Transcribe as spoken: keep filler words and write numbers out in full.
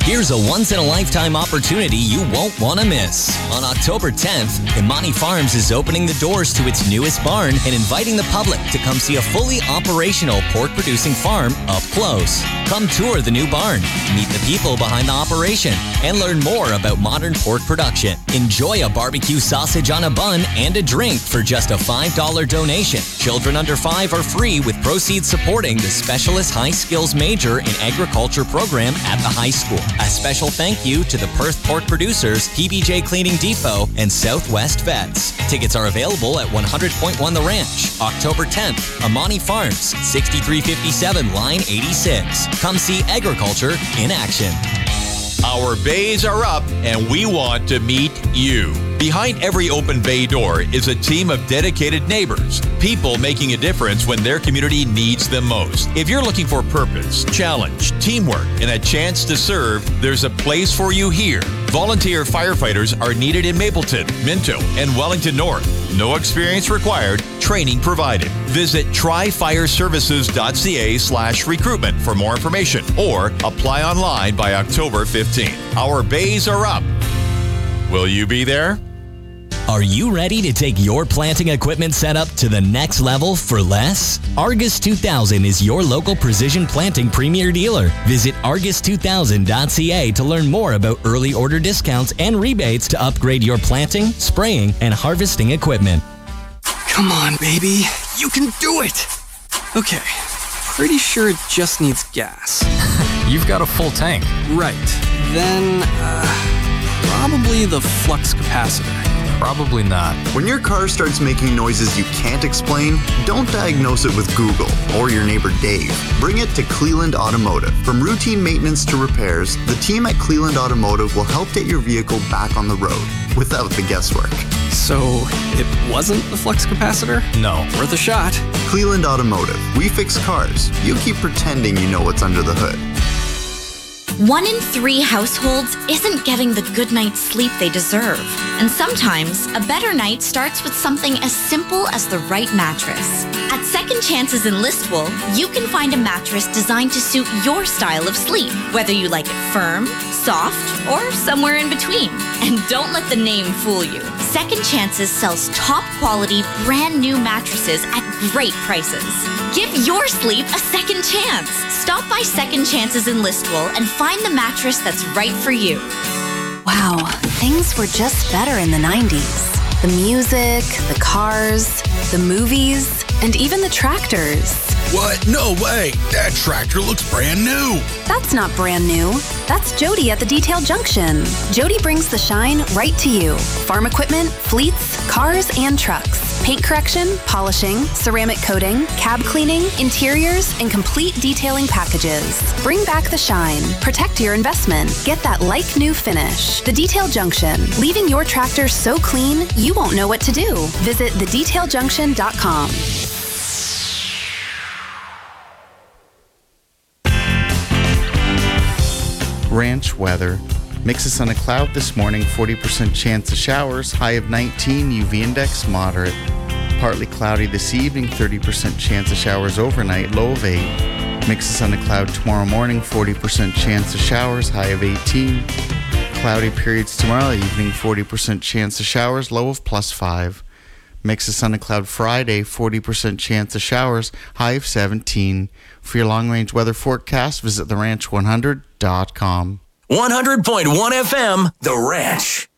Here's a once-in-a-lifetime opportunity you won't want to miss. On October tenth, Imani Farms is opening the doors to its newest barn and inviting the public to come see a fully operational pork-producing farm up close. Come tour the new barn, meet the people behind the operation, and learn more about modern pork production. Enjoy a barbecue sausage on a bun and a drink for just a five dollars donation. Children under five are free with proceeds supporting the Specialist High Skills Major in Agriculture program at the high school. A special thank you to the Perth Pork Producers, P B J Cleaning Depot, and Southwest Vets. Tickets are available at one hundred point one The Ranch, October tenth, Imani Farms, sixty-three fifty-seven Line eighty-six. Come see agriculture in action. Our bays are up, and we want to meet you. Behind every open bay door is a team of dedicated neighbors, people making a difference when their community needs them most. If you're looking for purpose, challenge, teamwork, and a chance to serve, there's a place for you here. Volunteer firefighters are needed in Mapleton, Minto, and Wellington North. No experience required, training provided. Visit try fire services dot c a slash recruitment for more information or apply online by October fifteenth. Our bays are up. Will you be there? Are you ready to take your planting equipment setup to the next level for less? Argus two thousand is your local precision planting premier dealer. Visit argus two thousand dot c a to learn more about early order discounts and rebates to upgrade your planting, spraying, and harvesting equipment. Come on, baby. You can do it. Okay. Pretty sure it just needs gas. You've got a full tank. Right. Then, uh, probably the flux capacitor. Probably not. When your car starts making noises you can't explain, don't diagnose it with Google or your neighbor Dave. Bring it to Cleland Automotive. From routine maintenance to repairs, the team at Cleland Automotive will help get your vehicle back on the road without the guesswork. So, it wasn't the flux capacitor? No. Worth a shot. Cleland Automotive. We fix cars. You keep pretending you know what's under the hood. One in three households isn't getting the good night's sleep they deserve. And sometimes, a better night starts with something as simple as the right mattress. At Second Chances in Listowel, you can find a mattress designed to suit your style of sleep, whether you like it firm, soft, or somewhere in between. And don't let the name fool you. Second Chances sells top quality, brand new mattresses at great prices. Give your sleep a second chance. Stop by Second Chances in Listowel and find the mattress that's right for you. Wow, things were just better in the nineties. The music, the cars, the movies, and even the tractors. What? No way. That tractor looks brand new. That's not brand new. That's Jody at the Detail Junction. Jody brings the shine right to you. Farm equipment, fleets, cars, and trucks. Paint correction, polishing, ceramic coating, cab cleaning, interiors, and complete detailing packages. Bring back the shine. Protect your investment. Get that like-new finish. The Detail Junction. Leaving your tractor so clean, you won't know what to do. Visit the detail junction dot com. Ranch weather. Mixes on a cloud this morning, forty percent chance of showers, high of nineteen, U V index moderate. Partly cloudy this evening, thirty percent chance of showers overnight, low of eight. Mixes on a cloud tomorrow morning, forty percent chance of showers, high of eighteen. Cloudy periods tomorrow evening, forty percent chance of showers, low of plus five. Mixes on a cloud Friday, forty percent chance of showers, high of seventeen. For your long-range weather forecast, visit the ranch one hundred dot com. one hundred point one F M, The Ranch.